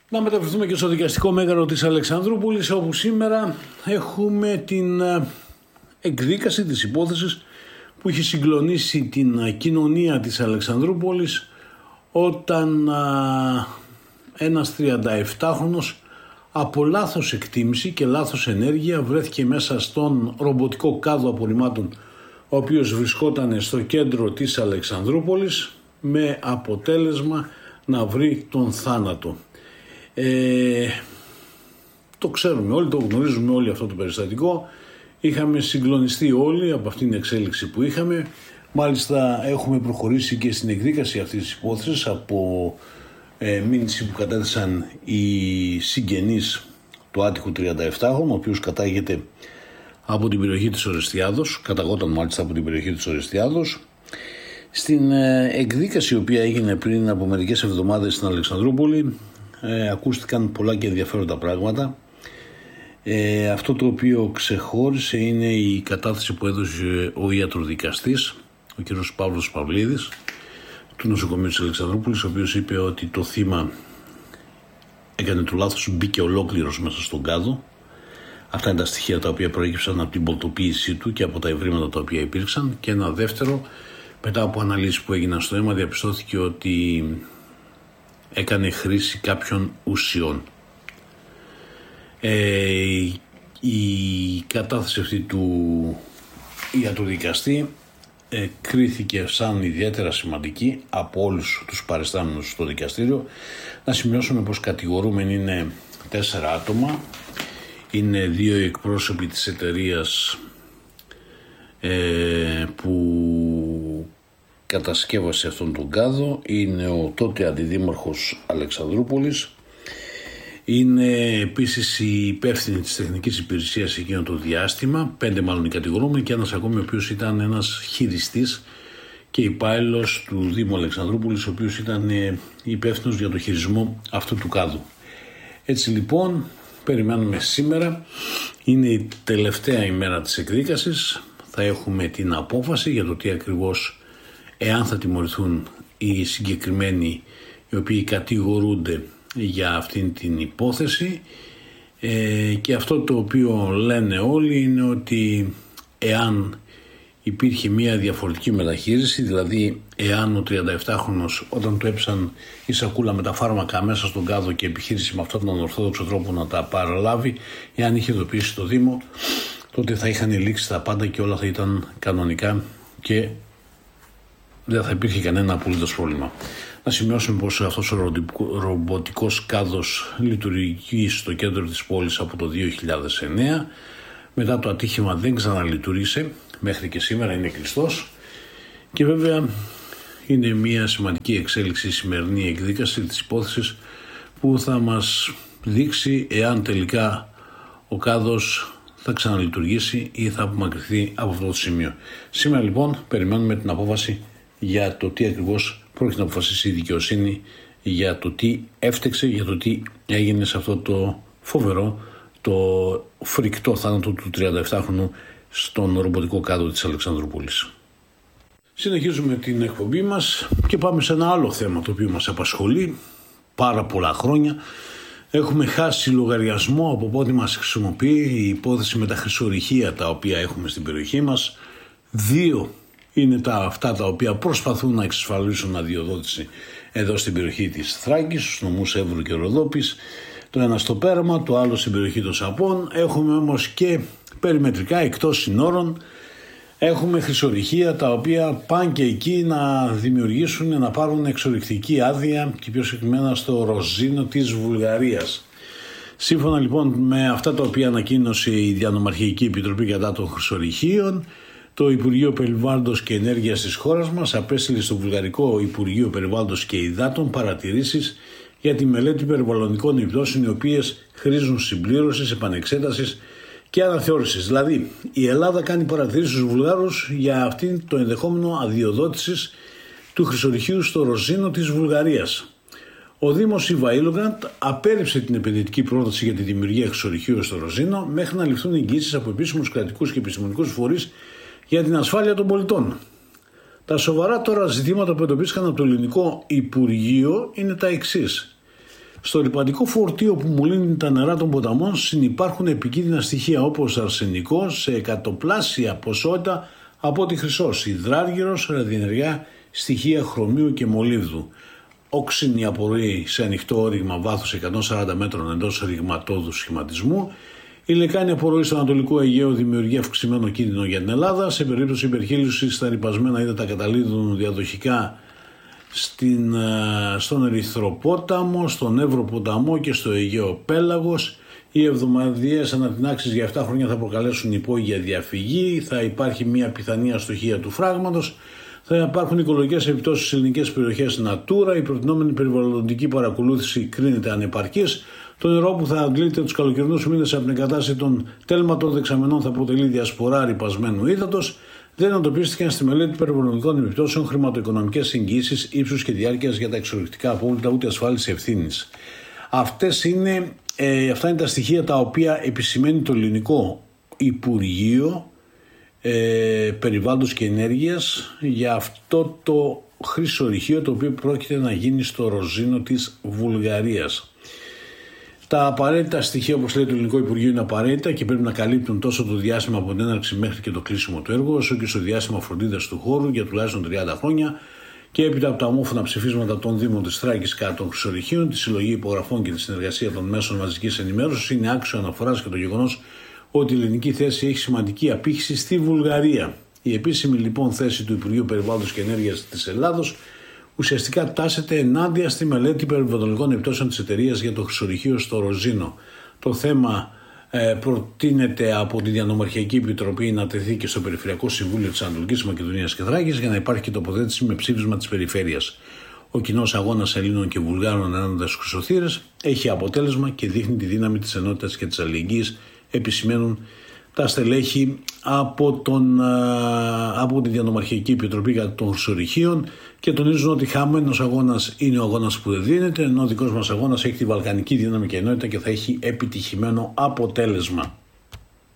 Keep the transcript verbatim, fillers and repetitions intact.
Να μεταφερθούμε και στο δικαστικό μέγαρο της Αλεξανδρούπολης, όπου σήμερα έχουμε την εκδίκαση της υπόθεσης που έχει συγκλονίσει την κοινωνία της Αλεξανδρούπολης, όταν α, ένας τριανταεπτάχρονος από λάθος εκτίμηση και λάθος ενέργεια βρέθηκε μέσα στον ρομποτικό κάδο απορριμμάτων, ο οποίος βρισκόταν στο κέντρο της Αλεξανδρούπολης, με αποτέλεσμα να βρει τον θάνατο. Ε, το ξέρουμε όλοι, το γνωρίζουμε όλοι αυτό το περιστατικό. Είχαμε συγκλονιστεί όλοι από αυτήν την εξέλιξη που είχαμε. Μάλιστα έχουμε προχωρήσει και στην εκδίκαση αυτής της υπόθεσης από ε, μήνυση που κατέθεσαν οι συγγενείς του άτυχου τριανταεπτάχρονου, ο οποίος κατάγεται από την περιοχή της Ορεστιάδος, καταγόταν μάλιστα από την περιοχή της Ορεστιάδος. Στην ε, εκδίκαση η οποία έγινε πριν από μερικές εβδομάδες στην Αλεξανδρούπολη, ε, ακούστηκαν πολλά και ενδιαφέροντα πράγματα. Ε, αυτό το οποίο ξεχώρισε είναι η κατάθεση που έδωσε ο ιατροδικαστής, ο κ. Παύλος Παυλίδης, του νοσοκομείου της Αλεξανδρούπολης, ο οποίος είπε ότι το θύμα έκανε το λάθος, μπήκε ολόκληρος μέσα στον κάδο. Αυτά είναι τα στοιχεία τα οποία προέκυψαν από την πολτοποίησή του και από τα ευρήματα τα οποία υπήρξαν. Και ένα δεύτερο, μετά από αναλύσεις που έγιναν στο αίμα, διαπιστώθηκε ότι έκανε χρήση κάποιων ουσιών. Ε, η κατάθεση αυτή του ιατροδικαστή ε, κρίθηκε σαν ιδιαίτερα σημαντική από όλους τους παριστάμενους στο δικαστήριο. Να σημειώσουμε πως κατηγορούμενοι είναι τέσσερα άτομα. Είναι δύο εκπρόσωποι της εταιρείας ε, που κατασκεύασε αυτόν τον κάδο. Είναι ο τότε αντιδήμαρχος Αλεξανδρούπολης. Είναι επίσης η υπεύθυνη της τεχνικής υπηρεσίας εκείνο το διάστημα, πέντε μάλλον οι κατηγορούμενοι, και ένας ακόμη ο οποίος ήταν ένας χειριστής και υπάλληλος του Δήμου Αλεξανδρούπολης, ο οποίος ήταν υπεύθυνος για το χειρισμό αυτού του κάδου. Έτσι λοιπόν περιμένουμε σήμερα, είναι η τελευταία ημέρα της εκδίκασης, θα έχουμε την απόφαση για το τι ακριβώς, εάν θα τιμωρηθούν οι συγκεκριμένοι οι οποίοι κατηγορούνται για αυτήν την υπόθεση, ε, και αυτό το οποίο λένε όλοι είναι ότι εάν υπήρχε μια διαφορετική μεταχείριση, δηλαδή εάν ο τριανταεπτάχρονος όταν του έψαν η σακούλα με τα φάρμακα μέσα στον κάδο και επιχείρησε με αυτόν τον ορθόδοξο τρόπο να τα παραλάβει, εάν είχε ειδοποιήσει το Δήμο, τότε θα είχαν λήξει τα πάντα και όλα θα ήταν κανονικά και δεν θα υπήρχε κανένα απολύτως πρόβλημα. Να σημειώσουμε πως αυτός ο ρομποτικός κάδος λειτουργεί στο κέντρο της πόλης από το δύο χιλιάδες εννέα. Μετά το ατύχημα δεν ξαναλειτουργήσε, μέχρι και σήμερα είναι κλειστός. Και βέβαια είναι μια σημαντική εξέλιξη η σημερινή εκδίκαση της υπόθεσης, που θα μας δείξει εάν τελικά ο κάδος θα ξαναλειτουργήσει ή θα απομακρυνθεί από αυτό το σημείο. Σήμερα λοιπόν περιμένουμε την απόφαση για το τι ακριβώς πρόκειται να αποφασίσει η δικαιοσύνη, για το τι έφτεξε, για το τι έγινε σε αυτό το φοβερό, το φρικτό θάνατο του τριανταεπτάχρονου στον ρομποτικό κάδο της Αλεξανδρούπολης. Συνεχίζουμε την εκπομπή μας και πάμε σε ένα άλλο θέμα το οποίο μας απασχολεί πάρα πολλά χρόνια. Έχουμε χάσει λογαριασμό από πότε μας χρησιμοποιεί η υπόθεση με τα χρυσορυχεία τα οποία έχουμε στην περιοχή μας. Δύο είναι τα αυτά τα οποία προσπαθούν να εξασφαλίσουν αδειοδότηση εδώ στην περιοχή της Θράκης, στους νομούς Εύρου και Ροδόπης. Το ένα στο Πέραμα, το άλλο στην περιοχή των Σαπών. Έχουμε όμως και περιμετρικά εκτός συνόρων. Έχουμε χρυσορυχεία τα οποία πάνε και εκεί να δημιουργήσουν, να πάρουν εξορυκτική άδεια, και πιο συγκεκριμένα στο Ροζίνο της Βουλγαρίας. Σύμφωνα λοιπόν με αυτά τα οποία ανακοίνωσε η Διανομαρχιακή Επιτροπή κατά των Χρυσορυχείων, το Υπουργείο Περιβάλλοντος και Ενέργειας της χώρας μας απέστειλε στο Βουλγαρικό Υπουργείο Περιβάλλοντος και Υδάτων παρατηρήσεις για τη μελέτη περιβαλλοντικών επιπτώσεων, οι οποίες χρήζουν συμπλήρωσης, επανεξέτασης και αναθεώρησης. Δηλαδή, η Ελλάδα κάνει παρατηρήσεις στους Βουλγάρους για αυτήν το ενδεχόμενο αδειοδότησης του χρυσορυχείου στο Ροζίνο της Βουλγαρίας. Ο Δήμος Ιβαήλογραντ απέρριψε την επενδυτική πρόταση για τη δημιουργία χρυσορυχείου στο Ροζίνο μέχρι να ληφθούν εγγυήσεις από επίσημους κρατικούς και επιστημονικούς φορείς για την ασφάλεια των πολιτών. Τα σοβαρά τώρα ζητήματα που εντοπίστηκαν από το Ελληνικό Υπουργείο είναι τα εξής. Στο ρυπαντικό φορτίο που μολύνει τα νερά των ποταμών συνυπάρχουν επικίνδυνα στοιχεία όπως αρσενικό σε εκατοπλάσια ποσότητα από τη χρυσός, υδράργυρος, ραδιενεργά στοιχεία χρωμίου και μολύβδου. Όξινη απορροή σε ανοιχτό όριγμα βάθους εκατόν σαράντα μέτρων εντός ρηγματόδου σχηματισμού. Η λεκάνη απορροή στο Ανατολικό Αιγαίο δημιουργεί αυξημένο κίνδυνο για την Ελλάδα. Σε περίπτωση υπερχείλησης, τα ρυπασμένα ύδατα καταλήγουν διαδοχικά στην, στον Ερυθροπόταμο, στον Ευρωποταμό και στο Αιγαίο Πέλαγος. Οι εβδομαδιαίες ανατινάξεις για επτά χρόνια θα προκαλέσουν υπόγεια διαφυγή. Θα υπάρχει μια πιθανή αστοχία του φράγματος. Θα υπάρχουν οικολογικές επιπτώσεις στις ελληνικές περιοχές Natura. Η προτινόμενη περιβαλλοντική παρακολούθηση κρίνεται ανεπαρκής. Το νερό που θα αντλείται τους καλοκαιρινούς μήνες από την εγκατάσταση των τέλματων δεξαμενών θα αποτελεί διασπορά ρυπασμένου ύδατος. Δεν εντοπίστηκαν στη μελέτη περιβαλλοντικών επιπτώσεων χρηματοοικονομικές εγγυήσεις ύψους και διάρκειας για τα εξορρυκτικά απόβλητα ούτε ασφάλιση ευθύνης. Αυτές είναι, ε, αυτά είναι τα στοιχεία τα οποία επισημαίνει το Ελληνικό Υπουργείο ε, Περιβάλλοντος και Ενέργειας για αυτό το χρυσορυχείο το οποίο πρόκειται να γίνει στο Ροζίνο της Βουλγαρίας. Τα απαραίτητα στοιχεία, όπως λέει το Ελληνικό Υπουργείο, είναι απαραίτητα και πρέπει να καλύπτουν τόσο το διάστημα από την έναρξη μέχρι και το κλείσιμο του έργου, όσο και στο διάστημα φροντίδας του χώρου για τουλάχιστον τριάντα χρόνια και έπειτα από τα ομόφωνα ψηφίσματα των Δήμων της Θράκης κατά των χρυσορυχείων, τη συλλογή υπογραφών και τη συνεργασία των μέσων μαζικής ενημέρωσης, είναι άξιο αναφοράς και το γεγονός ότι η ελληνική θέση έχει σημαντική απήχηση στη Βουλγαρία. Η επίσημη λοιπόν θέση του Υπουργείου Περιβάλλοντος και Ενέργειας της Ελλάδος ουσιαστικά τάσεται ενάντια στη μελέτη περιβαλλοντικών επιπτώσεων της εταιρείας για το χρυσορυχείο στο Ροζίνο. Το θέμα ε, προτείνεται από τη Διανομαρχιακή Επιτροπή να τεθεί και στο Περιφερειακό Συμβούλιο της Ανατολικής Μακεδονίας και Θράκης για να υπάρχει και τοποθέτηση με ψήφισμα της περιφέρειας. Ο κοινός αγώνας Ελλήνων και Βουλγάρων ενάντια στους χρυσοθύρες έχει αποτέλεσμα και δείχνει τη δύναμη της ενότητας και της αλληλεγγύης, επισημαίνουν τα στελέχη από, τον, από τη Διανομαρχιακή Επιτροπή κατά των χρυσορυχείων και τονίζουν ότι χαμένος αγώνας είναι ο αγώνας που δεν δίνεται, ενώ ο δικός μας αγώνας έχει τη βαλκανική δύναμη και ενότητα και θα έχει επιτυχημένο αποτέλεσμα.